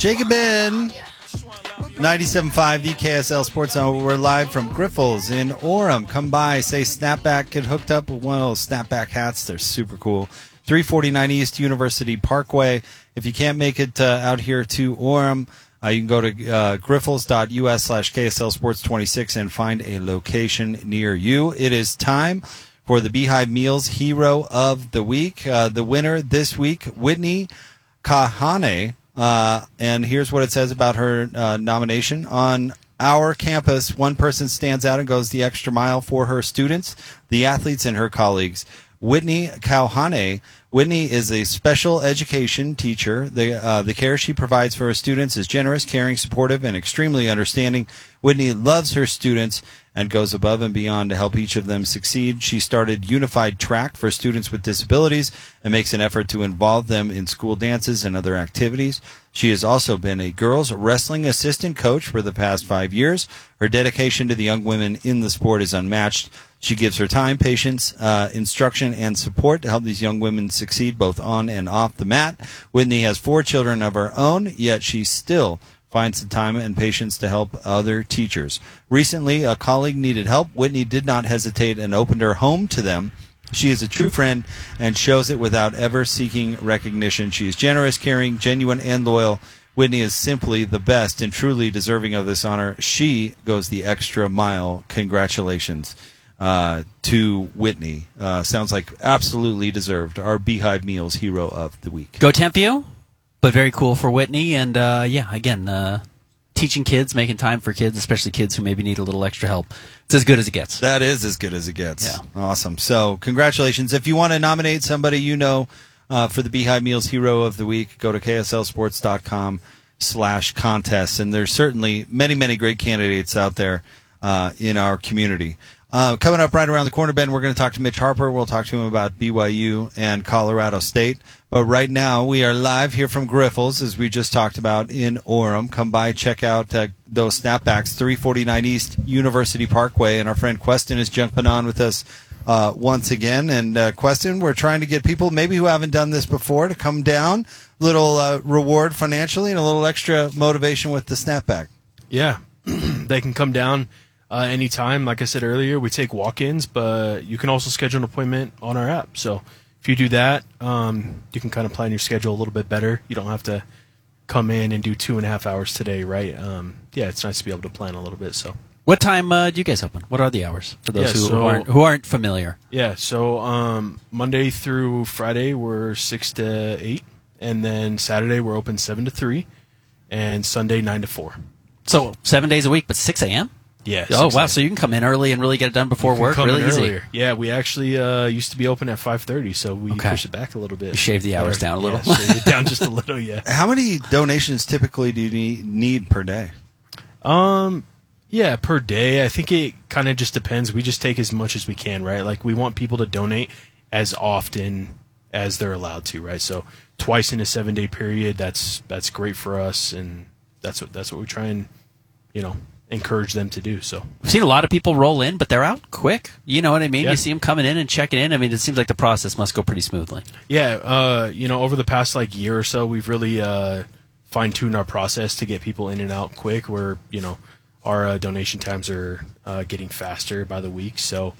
Jacob Ben, 97.5, the KSL Sports Zone. We're live from Griffles in Orem. Come by, say Snapback, get hooked up with one of those Snapback hats. They're super cool. 349 East University Parkway. If you can't make it out here to Orem, you can go to griffles.us/KSL Sports 26 and find a location near you. It is time for the Beehive Meals Hero of the Week. The winner this week, Whitney Kahane. And here's what it says about her nomination. On our campus, one person stands out and goes the extra mile for her students, the athletes, and her colleagues. Whitney Kahane. Whitney is a special education teacher. The care she provides for her students is generous, caring, supportive, and extremely understanding. Whitney loves her students and goes above and beyond to help each of them succeed. She started Unified Track for students with disabilities and makes an effort to involve them in school dances and other activities. She has also been a girls wrestling assistant coach for the past 5 years. Her dedication to the young women in the sport is unmatched. She gives her time, patience, instruction, and support to help these young women succeed both on and off the mat. Whitney has 4 children of her own, yet she still finds the time and patience to help other teachers. Recently, a colleague needed help. Whitney did not hesitate and opened her home to them. She is a true friend and shows it without ever seeking recognition. She is generous, caring, genuine, and loyal. Whitney is simply the best and truly deserving of this honor. She goes the extra mile. Congratulations to Whitney. Sounds like absolutely deserved. Our Beehive Meals Hero of the Week. Go Tempio, but very cool for Whitney. And, teaching kids, making time for kids, especially kids who maybe need a little extra help. It's as good as it gets. That is as good as it gets. Yeah. Awesome. So congratulations. If you want to nominate somebody you know for the Beehive Meals Hero of the Week, go to kslsports.com/contest. And there's certainly many, many great candidates out there in our community. Coming up right around the corner, Ben, we're going to talk to Mitch Harper. We'll talk to him about BYU and Colorado State. But right now, we are live here from Griffles, as we just talked about, in Orem. Come by, check out those snapbacks, 349 East University Parkway. And our friend Queston is jumping on with us once again. And Queston, we're trying to get people maybe who haven't done this before to come down. Little reward financially and a little extra motivation with the snapback. Yeah, they can come down anytime. Like I said earlier, we take walk-ins, but you can also schedule an appointment on our app. So if you do that, you can kind of plan your schedule a little bit better. You don't have to come in and do 2.5 hours today, right? It's nice to be able to plan a little bit. So, what time do you guys open? What are the hours for those who aren't familiar? Yeah, so Monday through Friday we're 6 to 8, and then Saturday we're open 7 to 3, and Sunday 9 to 4. So 7 days a week, but 6 a.m.? Yeah. Oh, wow. So you can come in early and really get it done before work? Really easy. Earlier. Yeah, we actually used to be open at 5:30, so we pushed it back a little bit. You shaved the hours down a little? Yeah, shaved it down just a little, yeah. How many donations typically do you need per day? Yeah, per day. I think it kind of just depends. We just take as much as we can, right? Like, we want people to donate as often as they're allowed to, right? So twice in a 7-day period, that's great for us, and that's what we try and, encourage them to do. So I've seen a lot of people roll in, but they're out quick. You know what I mean? Yeah. You see them coming in and checking in. I mean, it seems like the process must go pretty smoothly. Yeah, over the past year or so, we've really fine-tuned our process to get people in and out quick. Where our donation times are getting faster by the week. So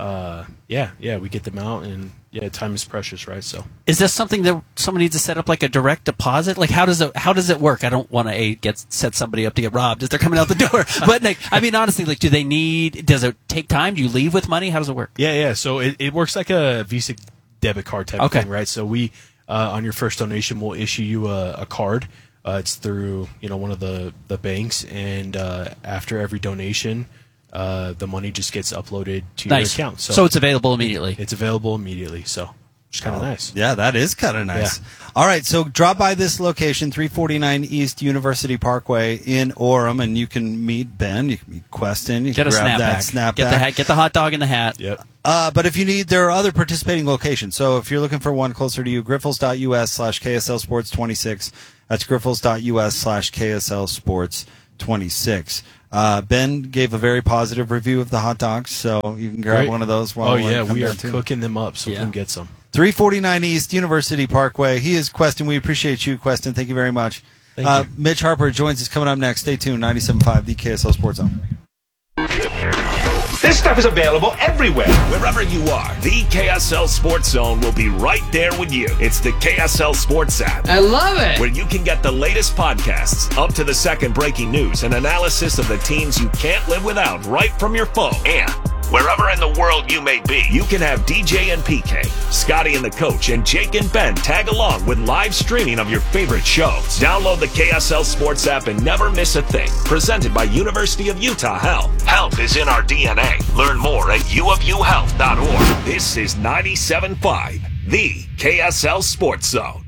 we get them out, and time is precious, right? So is this something that someone needs to set up, like a direct deposit? Like, how does it work? I don't want to set somebody up to get robbed as they're coming out the door. But honestly, does it take time? Do you leave with money? How does it work? Yeah. So it works like a Visa debit card type of thing, right? So we on your first donation, we'll issue you a card. It's through one of the banks, and after every donation, the money just gets uploaded to your account. So it's available immediately. It's available immediately. So it's kind of nice. Yeah, that is kind of nice. Yeah. All right, so drop by this location, 349 East University Parkway in Orem, and you can meet Ben, you can meet Queston, you get can a grab that snapback. Get the hot dog in the hat. Yep. But if you need, there are other participating locations. So if you're looking for one closer to you, griffles.us/KSL Sports 26. That's griffles.us/KSL Sports 26. Ben gave a very positive review of the hot dogs, so you can grab one of those while we are cooking them up, so we can get some. 349 East University Parkway. He is Queston. We appreciate you, Queston. Thank you very much. Mitch Harper joins us coming up next. Stay tuned. 97.5, the KSL Sports Zone. This stuff is available everywhere. Wherever you are, the KSL Sports Zone will be right there with you. It's the KSL Sports app. I love it. Where you can get the latest podcasts, up-to-the-second breaking news, and analysis of the teams you can't live without right from your phone. And wherever in the world you may be, you can have DJ and PK, Scotty and the Coach, and Jake and Ben tag along with live streaming of your favorite shows. Download the KSL Sports app and never miss a thing. Presented by University of Utah Health. Health is in our DNA. Learn more at uofuhealth.org. This is 97.5, the KSL Sports Zone.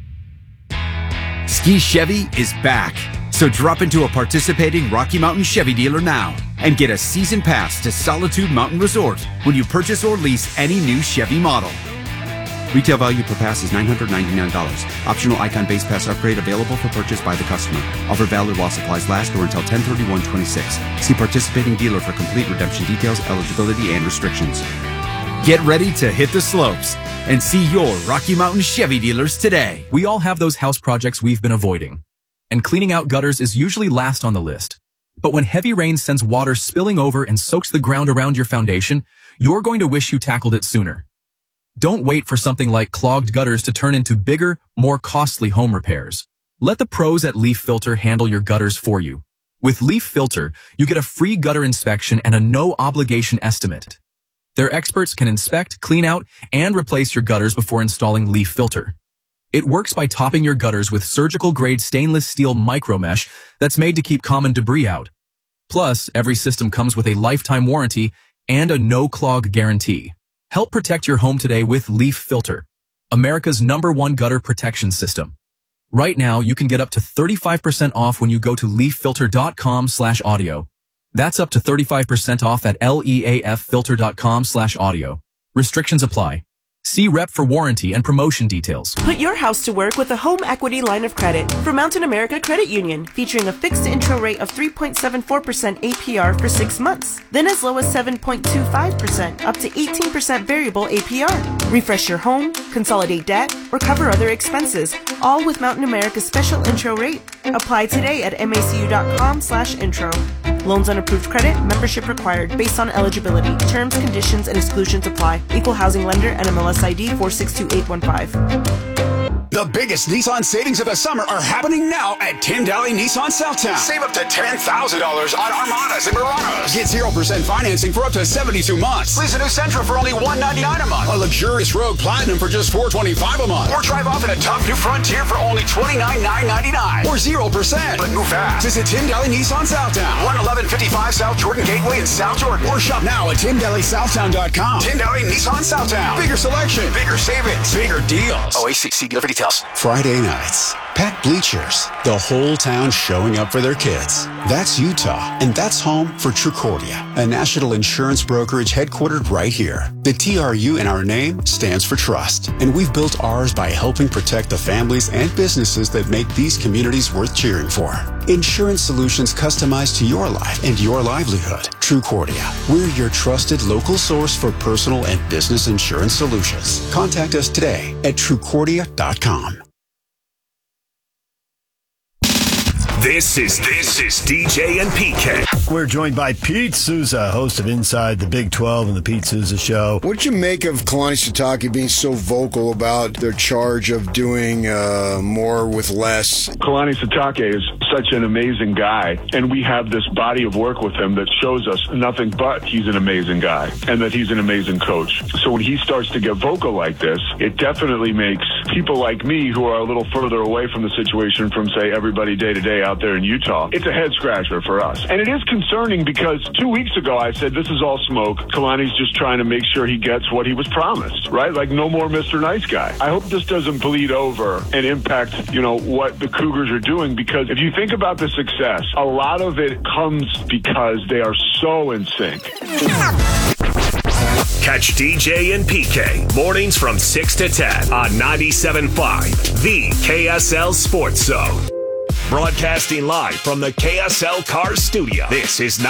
Ski Chevy is back. So drop into a participating Rocky Mountain Chevy dealer now and get a season pass to Solitude Mountain Resort when you purchase or lease any new Chevy model. Retail value per pass is $999. Optional Icon base pass upgrade available for purchase by the customer. Offer valid while supplies last or until 10/31/26. See participating dealer for complete redemption details, eligibility, and restrictions. Get ready to hit the slopes and see your Rocky Mountain Chevy dealers today. We all have those house projects we've been avoiding, and cleaning out gutters is usually last on the list. But when heavy rain sends water spilling over and soaks the ground around your foundation, you're going to wish you tackled it sooner. Don't wait for something like clogged gutters to turn into bigger, more costly home repairs. Let the pros at Leaf Filter handle your gutters for you. With Leaf Filter, you get a free gutter inspection and a no-obligation estimate. Their experts can inspect, clean out, and replace your gutters before installing Leaf Filter. It works by topping your gutters with surgical-grade stainless steel micromesh that's made to keep common debris out. Plus, every system comes with a lifetime warranty and a no-clog guarantee. Help protect your home today with Leaf Filter, America's #1 gutter protection system. Right now, you can get up to 35% off when you go to leaffilter.com/audio. That's up to 35% off at leaffilter.com/audio. Restrictions apply. See Rep for warranty and promotion details. Put your house to work with a home equity line of credit from Mountain America Credit Union, featuring a fixed intro rate of 3.74% APR for 6 months, then as low as 7.25%, up to 18% variable APR. Refresh your home, consolidate debt, or cover other expenses, all with Mountain America's special intro rate. Apply today at macu.com/intro. Loans on approved credit, membership required, based on eligibility. Terms, conditions, and exclusions apply. Equal housing lender, NMLS ID 462815. The biggest Nissan savings of the summer are happening now at Tyndale Nissan Southtown. Save up to $10,000 on Armadas and Muranos. Get 0% financing for up to 72 months. Lease a new Sentra for only $199 a month. A luxurious Rogue Platinum for just $425 a month. Or drive off in a top new Frontier for only $29,999. Or 0%. But move fast. Visit Tyndale Nissan Southtown. 11155 South Jordan Gateway in South Jordan. Or shop now at TyndaleSouthtown.com. Tyndale Nissan Southtown. Bigger selection. Bigger savings. Bigger deals. OAC dealer for details. Friday nights, packed bleachers, the whole town showing up for their kids. That's Utah, and that's home for Trucordia, a national insurance brokerage headquartered right here. The TRU in our name stands for trust, and we've built ours by helping protect the families and businesses that make these communities worth cheering for. Insurance solutions customized to your life and your livelihood. Trucordia, we're your trusted local source for personal and business insurance solutions. Contact us today at Trucordia.com. This is DJ and PK. We're joined by Pete Souza, host of Inside the Big 12 and the Pete Souza Show. What did you make of Kalani Sitake being so vocal about their charge of doing more with less? Kalani Sitake is such an amazing guy, and we have this body of work with him that shows us nothing but he's an amazing guy and that he's an amazing coach. So when he starts to get vocal like this, it definitely makes people like me who are a little further away from the situation from, say, everybody day to day out there in Utah, it's a head scratcher for us. And it is concerning because 2 weeks ago I said this is all smoke. Kalani's just trying to make sure he gets what he was promised, right? Like no more Mr. Nice Guy. I hope this doesn't bleed over and impact, what the Cougars are doing, because if you think about the success, a lot of it comes because they are so in sync. Catch DJ and PK mornings from 6 to 10 on 97.5, the KSL Sports Zone. Broadcasting live from the KSL Cars Studio. This is